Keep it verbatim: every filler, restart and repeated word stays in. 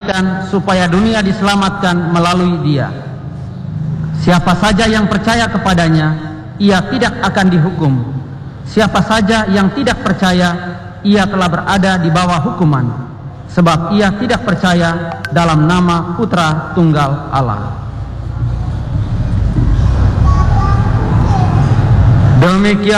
menjanjikan supaya dunia diselamatkan melalui Dia. Siapa saja yang percaya kepadanya, ia tidak akan dihukum. Siapa saja yang tidak percaya, ia telah berada di bawah hukuman, sebab ia tidak percaya dalam nama Putra Tunggal Allah. Demikian